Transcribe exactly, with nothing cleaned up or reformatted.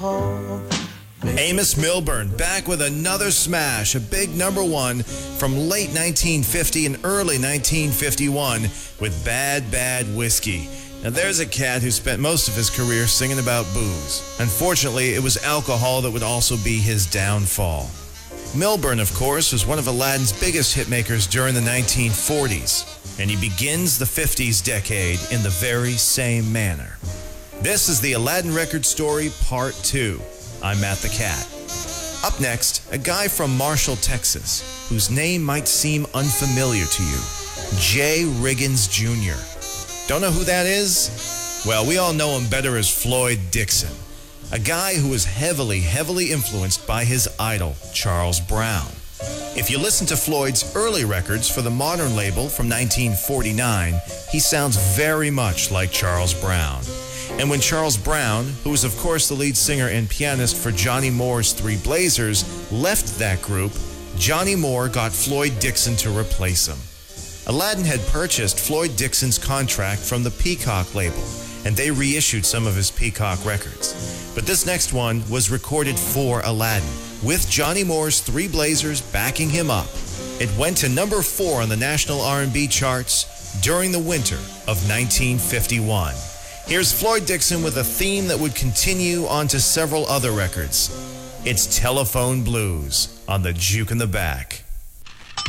alcohol. Amos Milburn back with another smash, a big number one from late nineteen fifty and early nineteen fifty-one with Bad Bad Whiskey. Now there's a cat who spent most of his career singing about booze. Unfortunately, it was alcohol that would also be his downfall. Milburn, of course, was one of Aladdin's biggest hitmakers during the nineteen forties, and he begins the fifties decade in the very same manner. This is the Aladdin Record Story Part two. I'm Matt the Cat. Up next, a guy from Marshall, Texas, whose name might seem unfamiliar to you. Jay Riggins Junior Don't know who that is? Well, we all know him better as Floyd Dixon, a guy who was heavily, heavily influenced by his idol, Charles Brown. If you listen to Floyd's early records for the Modern label from nineteen forty-nine, he sounds very much like Charles Brown. And when Charles Brown, who was of course the lead singer and pianist for Johnny Moore's Three Blazers, left that group, Johnny Moore got Floyd Dixon to replace him. Aladdin had purchased Floyd Dixon's contract from the Peacock label, and they reissued some of his Peacock records. But this next one was recorded for Aladdin, with Johnny Moore's Three Blazers backing him up. It went to number four on the national R and B charts during the winter of nineteen fifty-one. Here's Floyd Dixon with a theme that would continue onto several other records. It's Telephone Blues on the Juke in the Back.